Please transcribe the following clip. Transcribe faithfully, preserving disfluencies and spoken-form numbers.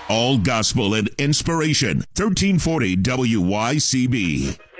All gospel and inspiration. thirteen forty W Y C B.